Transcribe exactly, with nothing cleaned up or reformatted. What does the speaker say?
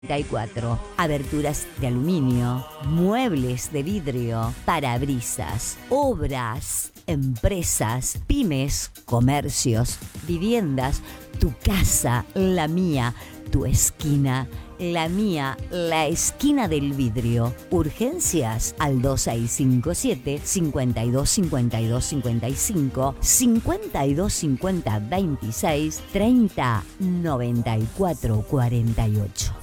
cuatro. Aberturas de aluminio, muebles de vidrio, parabrisas, obras, empresas, pymes, comercios, viviendas, tu casa, la mía, tu esquina, la mía, la esquina del vidrio. Urgencias al dos seis cinco siete, cinco dos cinco dos cinco cinco, cinco dos cinco cero veintiséis, treinta noventa y cuatro cuarenta y ocho.